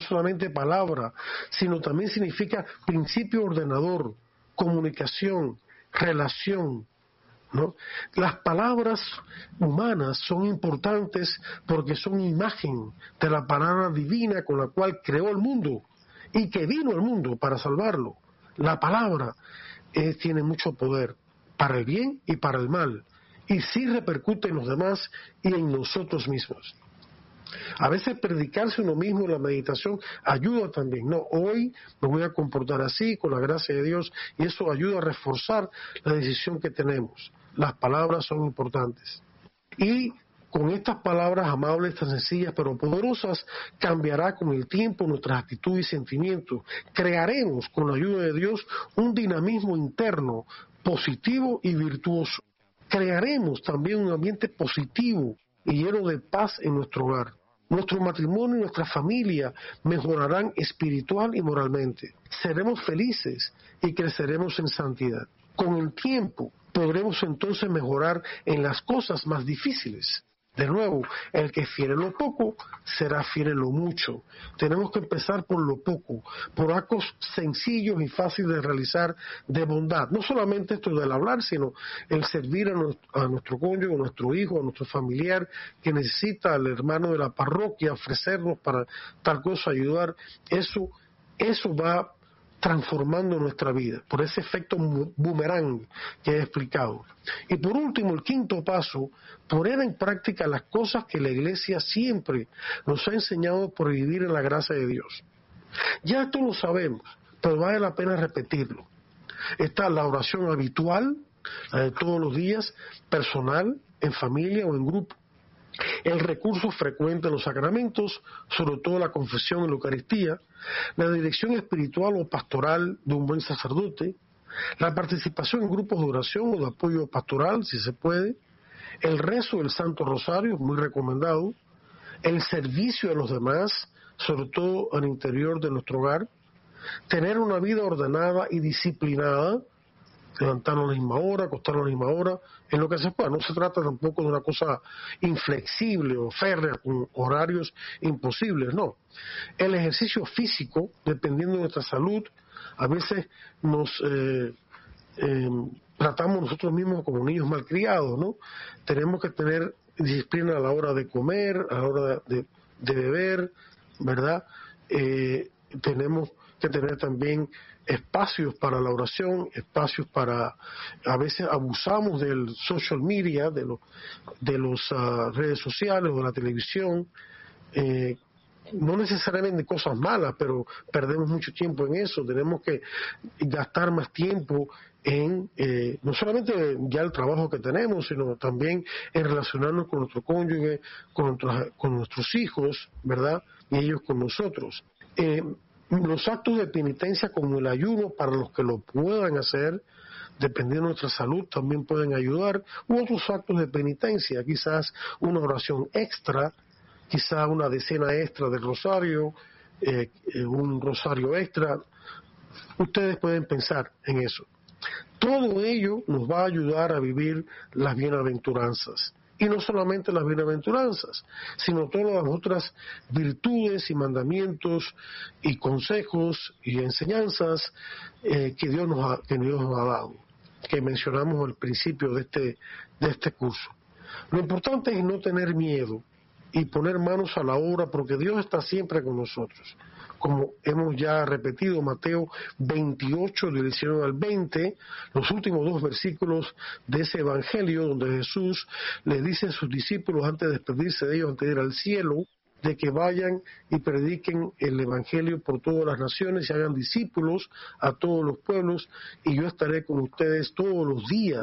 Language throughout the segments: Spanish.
solamente palabra, sino también significa principio ordenador, comunicación, relación, ¿no? Las palabras humanas son importantes porque son imagen de la palabra divina con la cual creó el mundo y que vino al mundo para salvarlo. La palabra tiene mucho poder para el bien y para el mal, y sí repercute en los demás y en nosotros mismos. A veces predicarse uno mismo en la meditación ayuda también. No, hoy me voy a comportar así con la gracia de Dios, y eso ayuda a reforzar la decisión que tenemos. Las palabras son importantes. Y con estas palabras amables, tan sencillas pero poderosas, cambiará con el tiempo nuestras actitudes y sentimientos. Crearemos con la ayuda de Dios un dinamismo interno, positivo y virtuoso. Crearemos también un ambiente positivo y lleno de paz en nuestro hogar. Nuestro matrimonio y nuestra familia mejorarán espiritual y moralmente. Seremos felices y creceremos en santidad. Con el tiempo podremos entonces mejorar en las cosas más difíciles. De nuevo, el que es fiel en lo poco, será fiel en lo mucho. Tenemos que empezar por lo poco, por actos sencillos y fáciles de realizar de bondad. No solamente esto del hablar, sino el servir a nuestro cónyuge, a nuestro hijo, a nuestro familiar que necesita, al hermano de la parroquia, ofrecernos para tal cosa, ayudar. Eso va transformando nuestra vida, por ese efecto boomerang que he explicado. Y por último, el quinto paso, poner en práctica las cosas que la Iglesia siempre nos ha enseñado por vivir en la gracia de Dios. Ya esto lo sabemos, pero vale la pena repetirlo. Está la oración habitual, la de todos los días, personal, en familia o en grupo. El recurso frecuente en los sacramentos, sobre todo la confesión y la Eucaristía, la dirección espiritual o pastoral de un buen sacerdote, la participación en grupos de oración o de apoyo pastoral, si se puede, el rezo del Santo Rosario, muy recomendado, el servicio a los demás, sobre todo al interior de nuestro hogar, tener una vida ordenada y disciplinada, levantarnos a la misma hora, acostarnos a la misma hora, en lo que se pueda. No se trata tampoco de una cosa inflexible o férrea, con horarios imposibles, no. El ejercicio físico, dependiendo de nuestra salud, a veces nos tratamos nosotros mismos como niños malcriados, ¿no? Tenemos que tener disciplina a la hora de comer, a la hora de beber, ¿verdad? Tenemos que tener también espacios para la oración, espacios para, a veces abusamos del social media, de los redes sociales o de la televisión, no necesariamente cosas malas, pero perdemos mucho tiempo en eso. Tenemos que gastar más tiempo en, no solamente ya el trabajo que tenemos, sino también en relacionarnos con nuestro cónyuge, con nuestros hijos, ¿verdad? Y ellos con nosotros. Los actos de penitencia como el ayuno, para los que lo puedan hacer, dependiendo de nuestra salud, también pueden ayudar, u otros actos de penitencia, quizás una oración extra, quizás una decena extra del rosario, un rosario extra. Ustedes pueden pensar en eso. Todo ello nos va a ayudar a vivir las bienaventuranzas. Y no solamente las bienaventuranzas, sino todas las otras virtudes y mandamientos y consejos y enseñanzas que Dios nos ha dado, que mencionamos al principio de este curso. Lo importante es no tener miedo y poner manos a la obra, porque Dios está siempre con nosotros. Como hemos ya repetido, Mateo 28, del 19 al 20, los últimos dos versículos de ese evangelio, donde Jesús le dice a sus discípulos, antes de despedirse de ellos, antes de ir al cielo, de que vayan y prediquen el evangelio por todas las naciones y hagan discípulos a todos los pueblos, y yo estaré con ustedes todos los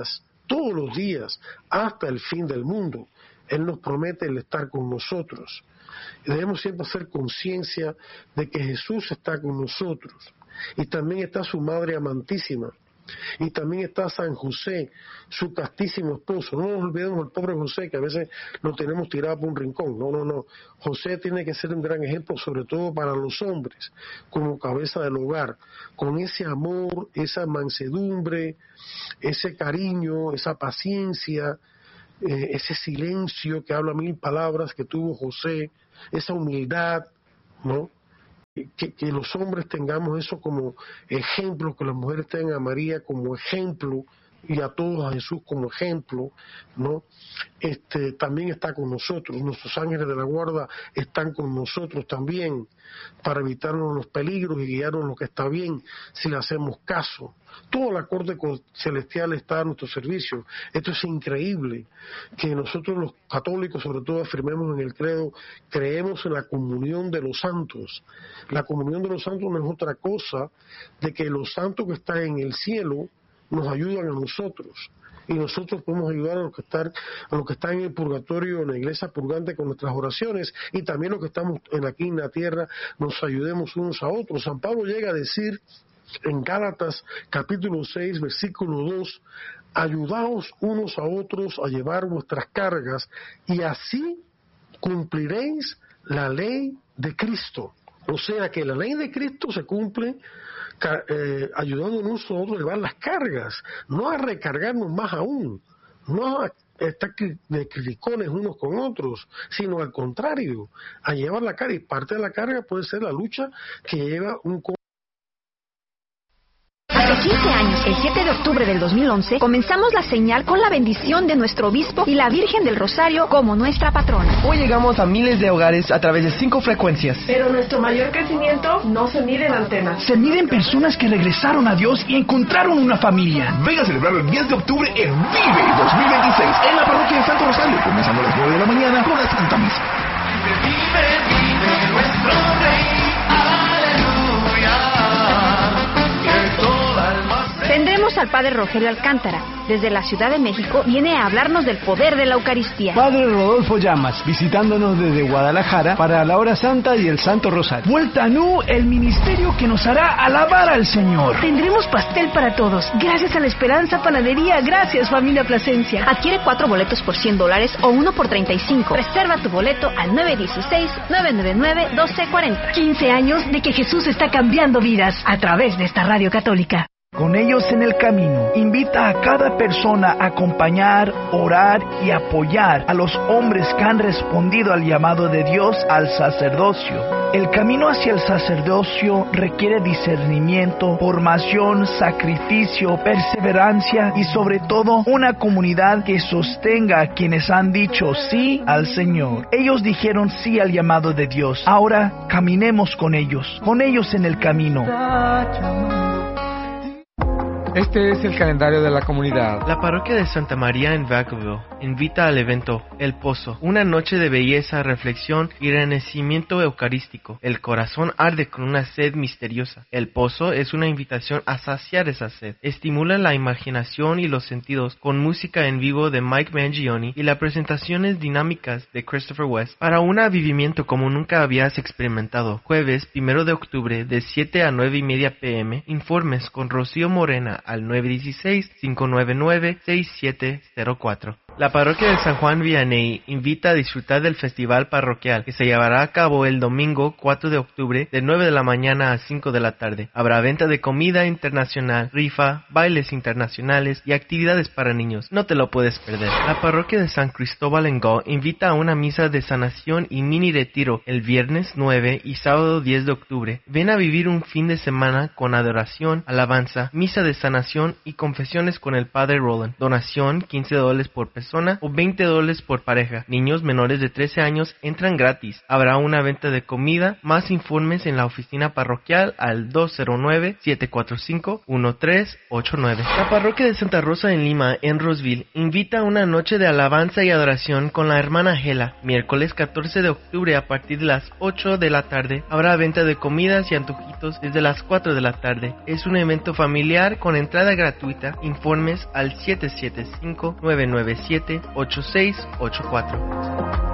días, hasta el fin del mundo. Él nos promete el estar con nosotros. Y debemos siempre hacer conciencia de que Jesús está con nosotros. Y también está su Madre amantísima. Y también está San José, su castísimo esposo. No nos olvidemos del pobre José, que a veces lo tenemos tirado por un rincón. No. José tiene que ser un gran ejemplo, sobre todo para los hombres, como cabeza del hogar, con ese amor, esa mansedumbre, ese cariño, esa paciencia, ese silencio que habla mil palabras que tuvo José, esa humildad, ¿no? que los hombres tengamos eso como ejemplo, que las mujeres tengan a María como ejemplo y a todos a Jesús como ejemplo, ¿no? También está con nosotros, nuestros ángeles de la guarda están con nosotros también para evitarnos los peligros y guiarnos lo que está bien si le hacemos caso. Toda la corte celestial está a nuestro servicio. Esto es increíble, que nosotros los católicos sobre todo afirmemos en el credo, creemos en la comunión de los santos. La comunión de los santos no es otra cosa de que los santos que están en el cielo nos ayudan a nosotros y nosotros podemos ayudar a los que están en el purgatorio, en la iglesia purgante con nuestras oraciones, y también los que estamos aquí en la tierra nos ayudemos unos a otros. San Pablo llega a decir en Gálatas capítulo 6 versículo 2: ayudaos unos a otros a llevar vuestras cargas y así cumpliréis la ley de Cristo. O sea que la ley de Cristo se cumple ayudándonos a nosotros a llevar las cargas, no a recargarnos más aún, no a estar de criticones unos con otros, sino al contrario, a llevar la carga. Y parte de la carga puede ser la lucha que lleva un... Hace 15 años, el 7 de octubre del 2011, comenzamos la señal con la bendición de nuestro obispo y la Virgen del Rosario como nuestra patrona. Hoy llegamos a miles de hogares a través de 5 frecuencias. Pero nuestro mayor crecimiento no se mide en antenas. Se mide en personas que regresaron a Dios y encontraron una familia. Venga a celebrarlo el 10 de octubre en Vive 2026 en la parroquia de Santo Rosario, comenzando a las 9 de la mañana con la Santa Misa. Vive nuestro Rey. Tendremos al Padre Rogelio Alcántara. Desde la Ciudad de México viene a hablarnos del poder de la Eucaristía. Padre Rodolfo Llamas, visitándonos desde Guadalajara para la Hora Santa y el Santo Rosario. Vuelta a Nu, el ministerio que nos hará alabar al Señor. Tendremos pastel para todos, gracias a la Esperanza Panadería. Gracias, familia Plasencia. Adquiere 4 boletos por $100 o 1 por $35. Reserva tu boleto al 916-999-1240. 15 años de que Jesús está cambiando vidas a través de esta radio católica. Con ellos en el camino, invita a cada persona a acompañar, orar y apoyar a los hombres que han respondido al llamado de Dios al sacerdocio. El camino hacia el sacerdocio requiere discernimiento, formación, sacrificio, perseverancia y sobre todo una comunidad que sostenga a quienes han dicho sí al Señor. Ellos dijeron sí al llamado de Dios. Ahora caminemos con ellos en el camino. Este es el calendario de la comunidad. La parroquia de Santa María en Vacaville invita al evento El Pozo, una noche de belleza, reflexión y renacimiento eucarístico. El corazón arde con una sed misteriosa. El Pozo es una invitación a saciar esa sed. Estimula la imaginación y los sentidos con música en vivo de Mike Mangione y las presentaciones dinámicas de Christopher West para un avivamiento como nunca habías experimentado. Jueves 1 de octubre de 7 a 9:30 p.m. Informes con Rocío Morena al 916-599-6704. La parroquia de San Juan Vianney invita a disfrutar del festival parroquial que se llevará a cabo el domingo 4 de octubre de 9 de la mañana a 5 de la tarde. Habrá venta de comida internacional, rifa, bailes internacionales y actividades para niños. No te lo puedes perder. La parroquia de San Cristóbal en Go invita a una misa de sanación y mini retiro el viernes 9 y sábado 10 de octubre. Ven a vivir un fin de semana con adoración, alabanza, misa de sanación y confesiones con el Padre Roland. Donación $15 por persona o $20 por pareja. Niños menores de 13 años entran gratis. Habrá una venta de comida. Más informes en la oficina parroquial al 209-745-1389. La parroquia de Santa Rosa en Lima, en Roseville, invita a una noche de alabanza y adoración con la hermana Gela. Miércoles 14 de octubre a partir de las 8 de la tarde. Habrá venta de comidas y antojitos desde las 4 de la tarde. Es un evento familiar con entrada gratuita. Informes al 775-997-8684.